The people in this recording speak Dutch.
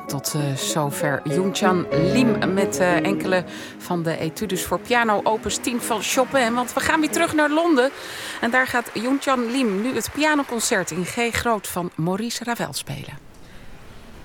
Tot zover Yoon-chan Lim met enkele van de etudes voor piano opus 10 van Chopin. Want we gaan weer terug naar Londen. En daar gaat Yoon-chan Lim nu het pianoconcert in G groot van Maurice Ravel spelen.